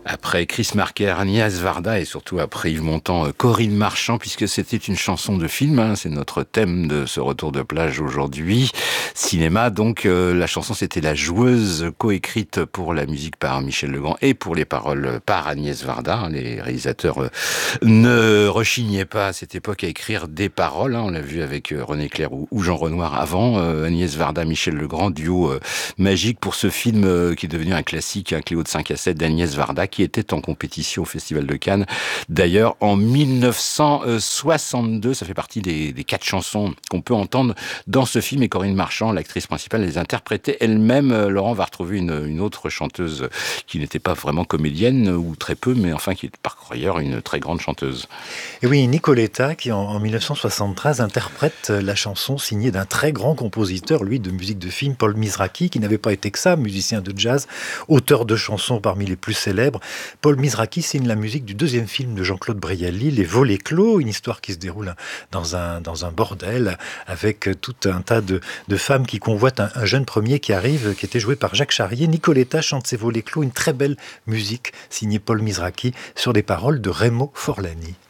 Après Chris Marker, Agnès Varda et surtout après Yves Montand, Corinne Marchand, puisque c'était une chanson de film, hein, c'est notre thème de ce retour de plage aujourd'hui. Cinéma, donc la chanson c'était La Joueuse, coécrite pour la musique par Michel Legrand et pour les paroles par Agnès Varda. Hein. Les réalisateurs ne rechignaient pas à cette époque à écrire des paroles, hein. On l'a vu avec René Clair ou Jean Renoir avant. Agnès Varda, Michel Legrand, duo magique pour ce film qui est devenu un classique, un Cléo de 5 à 7 d'Agnès Varda, qui était en compétition au Festival de Cannes. D'ailleurs, en 1962, ça fait partie des 4 chansons qu'on peut entendre dans ce film. Et Corinne Marchand, l'actrice principale, les interprétait elle-même. Laurent va retrouver une autre chanteuse qui n'était pas vraiment comédienne, ou très peu, mais enfin qui est par ailleurs une très grande chanteuse. Et oui, Nicoletta, qui en 1973 interprète la chanson signée d'un très grand compositeur, lui, de musique de film, Paul Mizrachi, qui n'avait pas été que ça, musicien de jazz, auteur de chansons parmi les plus célèbres. Paul Mizrachi signe la musique du deuxième film de Jean-Claude Brialy, Les Volets clos, une histoire qui se déroule dans un bordel, avec tout un tas de femmes qui convoitent un jeune premier qui arrive, qui était joué par Jacques Charrier. Nicoletta chante ses Volets clos, une très belle musique signée Paul Mizrachi, sur des paroles de Remo Forlani.